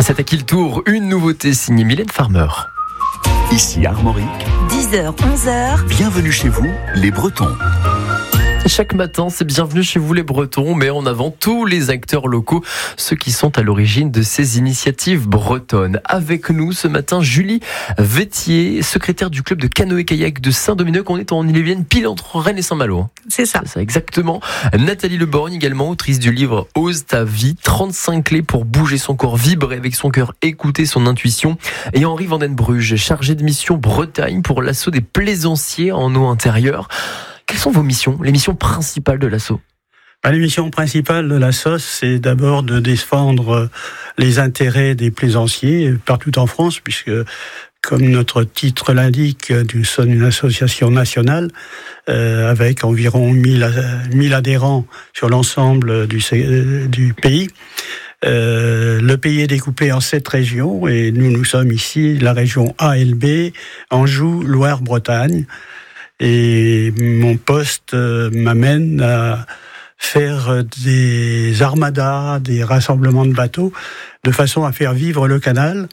C'est à qui le tour? Une nouveauté signée Mylène Farmer. Ici Armorique, 10h, 11h. bienvenue chez vous, les Bretons. Chaque matin, c'est bienvenue chez vous les Bretons. On met en avant tous les acteurs locaux, ceux qui sont à l'origine de ces initiatives bretonnes. Avec nous ce matin, Julie Vétier, secrétaire du club de canoë-kayak de Saint-Dominique. On est en Ille-et-Vilaine, pile entre Rennes et Saint-Malo. C'est ça. C'est ça, exactement. Nathalie Leborgne, également autrice du livre Ose ta vie, 35 clés pour bouger son corps, vibrer avec son cœur, écouter son intuition. Et Henri Vandenbruge, chargé de mission Bretagne pour l'assaut des plaisanciers en eau intérieure. Quelles sont vos missions, les missions principales de l'assaut? Les missions principales de l'assaut, c'est d'abord de défendre les intérêts des plaisanciers partout en France, puisque, comme notre titre l'indique, nous sommes une association nationale avec environ 1000 adhérents sur l'ensemble du pays. Le pays est découpé en 7 régions et nous sommes ici la région ALB, Anjou, Loire, Bretagne. Et mon poste m'amène à faire des armadas, des rassemblements de bateaux, de façon à faire vivre le canal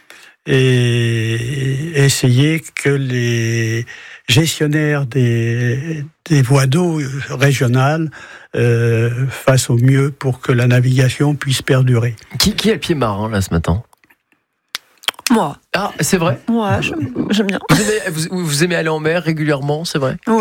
et essayer que les gestionnaires des voies d'eau régionales fassent au mieux pour que la navigation puisse perdurer. Qui a le pied marin là ce matin? Moi. Ah, c'est vrai? Moi, j'aime bien. Vous aimez aller en mer régulièrement, c'est vrai? Ouais.